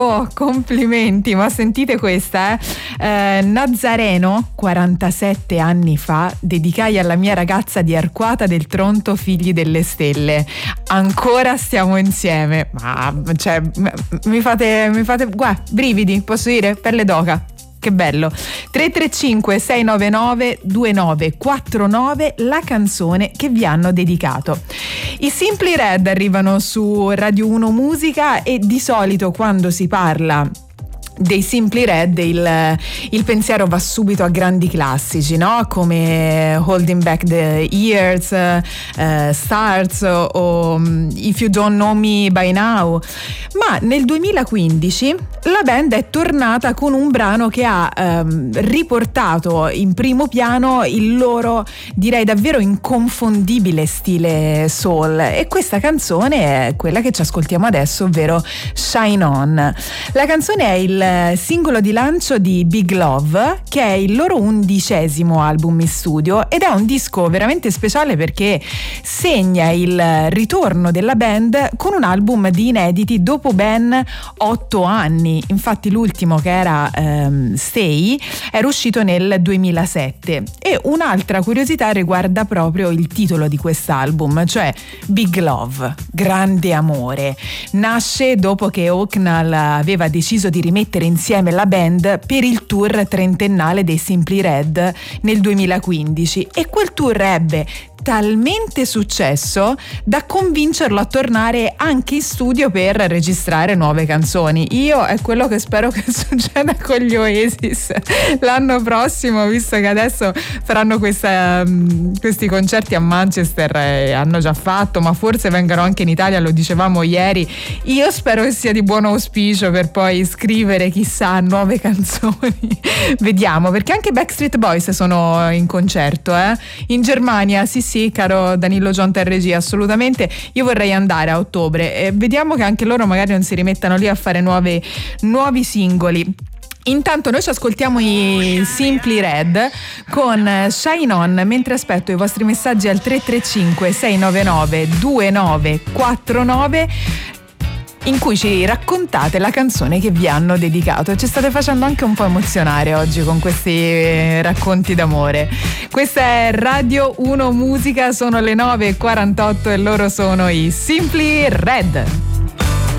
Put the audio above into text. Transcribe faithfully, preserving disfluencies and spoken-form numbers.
Oh, complimenti, ma sentite questa, eh? eh Nazareno, quarantasette anni fa, dedicai alla mia ragazza di Arquata del Tronto Figli delle Stelle. Ancora stiamo insieme. Ma cioè, mi fate, mi fate, guarda, brividi, posso dire? Pelle d'oca. Che bello. tre tre cinque sei nove nove due nove quattro nove, la canzone che vi hanno dedicato. I Simply Red arrivano su Radio uno Musica e di solito quando si parla dei Simply Red il, il pensiero va subito a grandi classici, no? Come Holding Back the Years, uh, Stars o um, If You Don't Know Me By Now. Ma nel duemilaquindici la band è tornata con un brano che ha um, riportato in primo piano il loro, direi davvero inconfondibile stile soul, e questa canzone è quella che ci ascoltiamo adesso, ovvero Shine On. La canzone è il singolo di lancio di Big Love, che è il loro undicesimo album in studio ed è un disco veramente speciale perché segna il ritorno della band con un album di inediti dopo ben otto anni. Infatti l'ultimo, che era um, Stay, era uscito nel duemilasette. E un'altra curiosità riguarda proprio il titolo di quest'album, cioè Big Love, grande amore. Nasce dopo che Hucknall aveva deciso di rimettere insieme la band per il tour trentennale dei Simply Red nel duemilaquindici, e quel tour ebbe talmente successo da convincerlo a tornare anche in studio per registrare nuove canzoni. Io è quello che spero che succeda con gli Oasis l'anno prossimo, visto che adesso faranno questa, questi concerti a Manchester, e hanno già fatto, ma forse vengano anche in Italia, lo dicevamo ieri. Io spero che sia di buon auspicio per poi scrivere chissà nuove canzoni. Vediamo, perché anche Backstreet Boys sono in concerto eh? in Germania. Sì sì, caro Danilo Gionta in regia, assolutamente. Io vorrei andare a ottobre e vediamo che anche loro magari non si rimettano lì a fare nuove, nuovi singoli. Intanto noi ci ascoltiamo i Simply Red con Shine On, mentre aspetto i vostri messaggi al tre tre cinque sei nove nove due nove quattro nove, in cui ci raccontate la canzone che vi hanno dedicato. Ci state facendo anche un po' emozionare oggi con questi racconti d'amore. Questa è Radio uno Musica, sono le nove e quarantotto e loro sono i Simply Red.